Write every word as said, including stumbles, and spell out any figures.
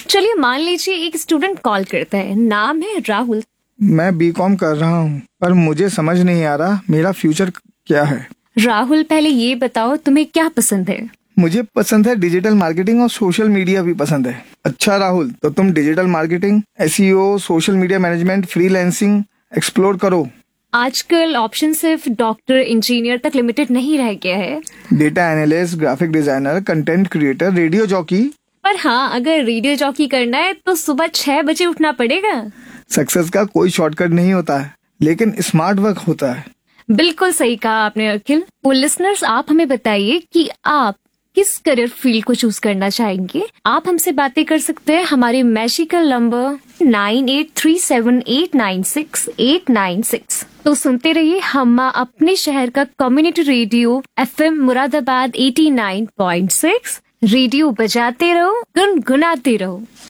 चलिए मान लीजिए एक स्टूडेंट कॉल करता है, नाम है राहुल। मैं बी कॉम कर रहा हूँ पर मुझे समझ नहीं आ रहा मेरा फ्यूचर क्या है। राहुल पहले ये बताओ तुम्हें क्या पसंद है? मुझे पसंद है डिजिटल मार्केटिंग और सोशल मीडिया भी पसंद है। अच्छा राहुल, तो तुम digital marketing, SEO, social media management, freelancing explore करो। आजकल ऑप्शन सिर्फ डॉक्टर, इंजीनियर तक लिमिटेड नहीं रह गया है। Data analyst, graphic designer, content creator, radio jockey. पर हाँ, अगर रेडियो जॉकी करना है तो सुबह छह बजे उठना पड़ेगा। सक्सेस का कोई शॉर्टकट नहीं होता है, लेकिन स्मार्ट वर्क होता है। बिल्कुल सही कहा आपने अखिल। तो लिसनर्स, आप हमें बताइए कि आप किस करियर फील्ड को चूज करना चाहेंगे। आप हमसे बातें कर सकते हैं हमारे magical number nine eight three seven eight nine six eight nine six. तो सुनते रहिए हम अपने शहर का community radio FM Moradabad eighty nine point six. Radio बजाते रहो, गुनगुनाते रहो।